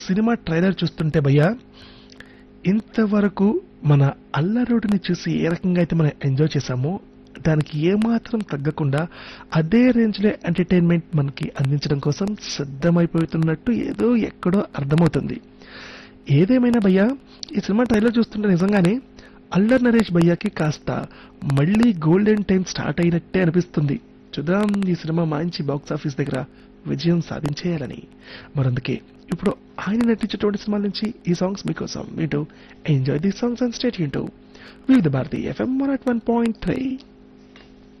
Cinema trailer చూస్తుంటే భయ్యా ఇంతవరకు మన అల్లరోడిని చూసి ఏ రకంగా అయితే మనం ఎంజాయ్ చేశామో దానికి ఏమాత్రం తగ్గకుండా అదే రేంజ్లో ఎంటర్టైన్మెంట్ మనకి అందించడం కోసం సిద్ధమైపోతున్నట్టు ఏదో ఎక్కడో అర్థమవుతుంది. ఏదేమైనా భయ్యా ఈ సినిమా ట్రైలర్ చూస్తుంటే నిజంగానే అల్లరి నరేష్ భయ్యాకి కాస్త మళ్ళీ గోల్డెన్ టైం స్టార్ట్ అయినట్టే అనిపిస్తుంది. చూద్దాం ఈ సినిమా మంచి బాక్స్ ఆఫీస్ దగ్గర విజయం సాధించేయాలని. మరందుకే ఇప్పుడు ఆయన నటించేటువంటి సినిమాల నుంచి ఈ సాంగ్స్ మీకోసం వింటూ enjoy the songs and state వింటూ వివిధ భారతి FM 101.3.